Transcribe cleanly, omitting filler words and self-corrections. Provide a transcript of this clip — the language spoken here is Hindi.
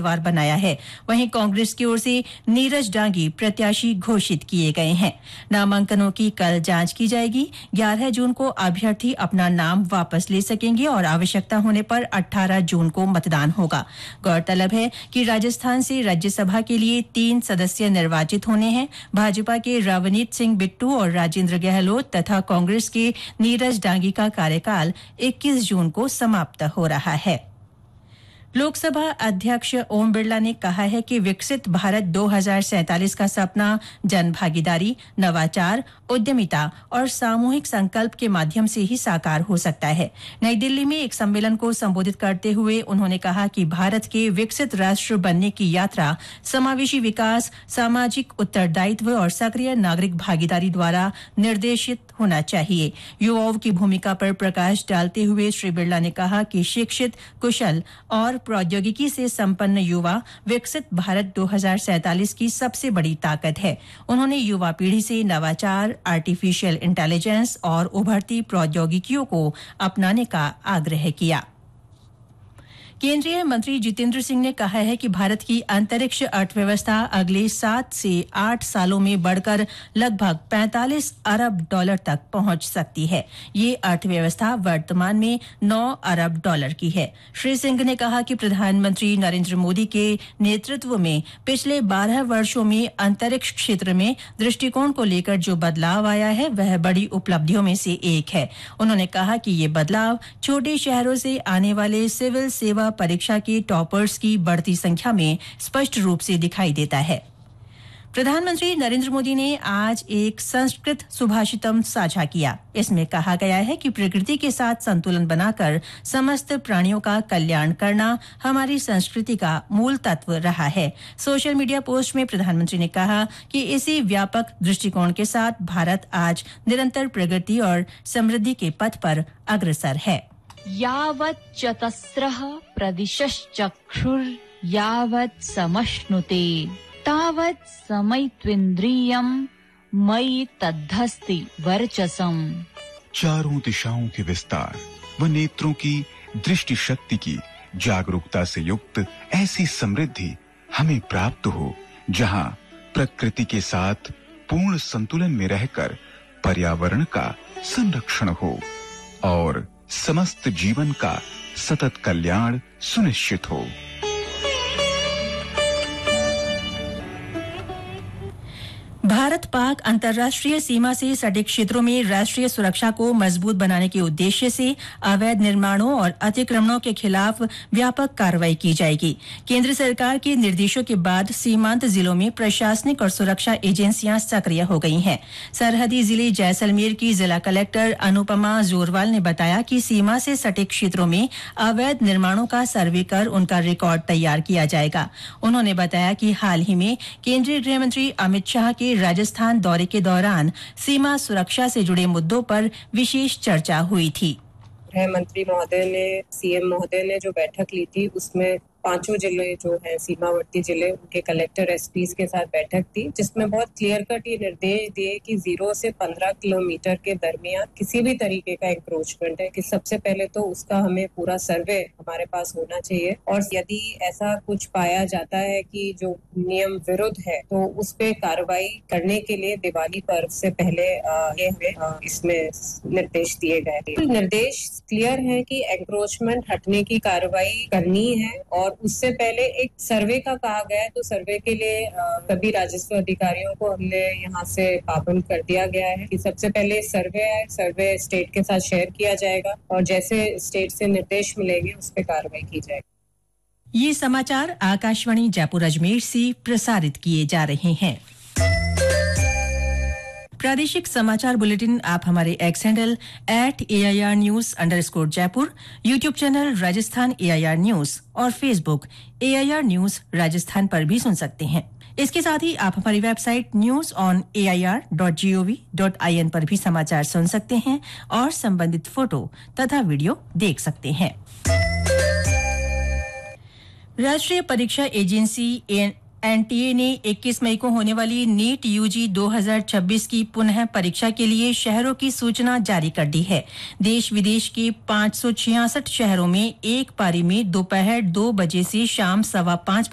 उम्मीदवार बनाया है। वहीं कांग्रेस की ओर से नीरज डांगी प्रत्याशी घोषित किए गए हैं। नामांकनों की कल जांच की जाएगी। 11 जून को अभ्यर्थी अपना नाम वापस ले सकेंगे और आवश्यकता होने पर 18 जून को मतदान होगा। गौरतलब है कि राजस्थान से राज्यसभा के लिए 3 सदस्य निर्वाचित होने हैं। भाजपा के रवनीत सिंह बिट्टू और राजेंद्र गहलोत तथा कांग्रेस के नीरज डांगी का कार्यकाल 21 जून को समाप्त हो रहा है। लोकसभा अध्यक्ष ओम बिरला ने कहा है कि विकसित भारत 2047 का सपना जनभागीदारी, नवाचार, उद्यमिता और सामूहिक संकल्प के माध्यम से ही साकार हो सकता है। नई दिल्ली में एक सम्मेलन को संबोधित करते हुए उन्होंने कहा कि भारत के विकसित राष्ट्र बनने की यात्रा समावेशी विकास, सामाजिक उत्तरदायित्व और सक्रिय नागरिक भागीदारी द्वारा निर्देशित होना चाहिए। युवाओं की भूमिका पर प्रकाश डालते हुए श्री बिरला ने कहा कि शिक्षित, कुशल और प्रौद्योगिकी से संपन्न युवा विकसित भारत 2047 की सबसे बड़ी ताकत है। उन्होंने युवा पीढ़ी से नवाचार, आर्टिफिशियल इंटेलिजेंस और उभरती प्रौद्योगिकियों को अपनाने का आग्रह किया। केंद्रीय मंत्री जितेंद्र सिंह ने कहा है कि भारत की अंतरिक्ष अर्थव्यवस्था अगले 7 से 8 सालों में बढ़कर लगभग $45 अरब तक पहुंच सकती है। ये अर्थव्यवस्था वर्तमान में $9 अरब की है। श्री सिंह ने कहा कि प्रधानमंत्री नरेंद्र मोदी के नेतृत्व में पिछले 12 वर्षों में अंतरिक्ष क्षेत्र में दृष्टिकोण को लेकर जो बदलाव आया है वह बड़ी उपलब्धियों में से एक है। उन्होंने कहा कि ये बदलाव छोटे शहरों से आने वाले सिविल सेवा परीक्षा के टॉपर्स की बढ़ती संख्या में स्पष्ट रूप से दिखाई देता है। प्रधानमंत्री नरेंद्र मोदी ने आज एक संस्कृत सुभाषितम साझा किया। इसमें कहा गया है कि प्रकृति के साथ संतुलन बनाकर समस्त प्राणियों का कल्याण करना हमारी संस्कृति का मूल तत्व रहा है। सोशल मीडिया पोस्ट में प्रधानमंत्री ने कहा कि इसी व्यापक दृष्टिकोण के साथ भारत आज निरंतर प्रगति और समृद्धि के पथ पर अग्रसर है। यावत् चतस्रः प्रदिशश्चक्षुर् यावत् समश्नुते तावत् समैत्विन्द्रियम् मयि तद्धस्ति वर्चसम्। चारों दिशाओं के विस्तार व नेत्रों की दृष्टि शक्ति की जागरूकता से युक्त ऐसी समृद्धि हमें प्राप्त हो, जहां प्रकृति के साथ पूर्ण संतुलन में रहकर पर्यावरण का संरक्षण हो और समस्त जीवन का सतत कल्याण सुनिश्चित हो। भारत पाक अंतर्राष्ट्रीय सीमा से सटे क्षेत्रों में राष्ट्रीय सुरक्षा को मजबूत बनाने के उद्देश्य से अवैध निर्माणों और अतिक्रमणों के खिलाफ व्यापक कार्रवाई की जाएगी। केंद्र सरकार के निर्देशों के बाद सीमांत जिलों में प्रशासनिक और सुरक्षा एजेंसियां सक्रिय हो गई हैं। सरहदी जिले जैसलमेर की जिला कलेक्टर अनुपमा जोरवाल ने बताया कि सीमा से सटे क्षेत्रों में अवैध निर्माणों का सर्वे कर उनका रिकॉर्ड तैयार किया जाएगा। उन्होंने बताया कि हाल ही में केंद्रीय गृह मंत्री अमित शाह के राजस्थान दौरे के दौरान सीमा सुरक्षा से जुड़े मुद्दों पर विशेष चर्चा हुई थी। गृह मंत्री महोदय ने, सीएम महोदय ने जो बैठक ली थी उसमें 5 जिले जो हैं सीमावर्ती जिले, उनके कलेक्टर एसपीज के साथ बैठक थी, जिसमें बहुत क्लियर कट ये निर्देश दिए कि 0 से 15 किलोमीटर के दरमियान किसी भी तरीके का इंक्रोचमेंट है कि सबसे पहले तो उसका हमें पूरा सर्वे हमारे पास होना चाहिए और यदि ऐसा कुछ पाया जाता है कि जो नियम विरुद्ध है तो उस पे कार्रवाई करने के लिए दिवाली पर्व से पहले ये हमें इसमें निर्देश दिए गए। निर्देश क्लियर है कि एंक्रोचमेंट हटने की कार्रवाई करनी है और उससे पहले एक सर्वे का कहा गया है, तो सर्वे के लिए सभी राजस्व अधिकारियों को हमने यहाँ से पाबंद कर दिया गया है कि सबसे पहले सर्वे स्टेट के साथ शेयर किया जाएगा और जैसे स्टेट से निर्देश मिलेंगे उस पर कार्रवाई की जाएगी। ये समाचार आकाशवाणी जयपुर अजमेर से प्रसारित किए जा रहे हैं। प्रादेशिक समाचार बुलेटिन आप हमारे x handle @AIR News_जयपुर, YouTube channel Rajasthan AIR news और फेसबुक AIR न्यूज राजस्थान पर भी सुन सकते हैं। इसके साथ ही आप हमारी वेबसाइट news.air.gov.in पर भी समाचार सुन सकते हैं और संबंधित फोटो तथा वीडियो देख सकते हैं। राष्ट्रीय परीक्षा एजेंसी NTA ने 21 मई को होने वाली नीट UG 2026 की पुनः परीक्षा के लिए शहरों की सूचना जारी कर दी है। देश विदेश के 566 शहरों में एक पारी में दोपहर 2 बजे से शाम 5:15